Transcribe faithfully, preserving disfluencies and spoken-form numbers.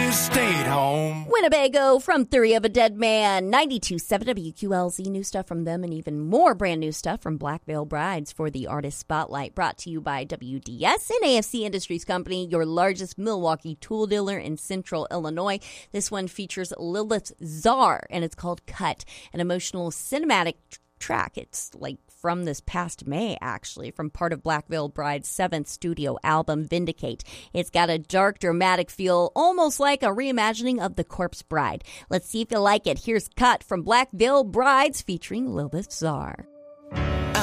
you stayed home. Winnebago from Theory of a Dead Man, ninety-two point seven W Q L Z. New stuff from them and even more brand new stuff from Black Veil Brides for the Artist Spotlight, brought to you by W D S and A F C Industries Company, your largest Milwaukee tool dealer in central Illinois. This one features Lilith Czar, and it's called Cut, an emotional cinematic tr- track. It's like from this past May, actually, from part of Black Veil Bride's seventh studio album, Vindicate. It's got a dark, dramatic feel, almost like a reimagining of The Corpse Bride. Let's see if you like it. Here's Cut from Black Veil Brides featuring Lilith Czar.